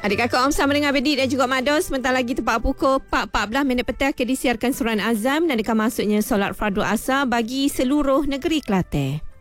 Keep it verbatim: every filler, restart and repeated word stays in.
Adik kakak Om sama dengan Bedik dan juga Mak Dos. Sebentar lagi tepat pukul empat empat belas minit petang akan disiarkan surat azam dan akan masuknya solat fardu asar bagi seluruh negeri Kelantan.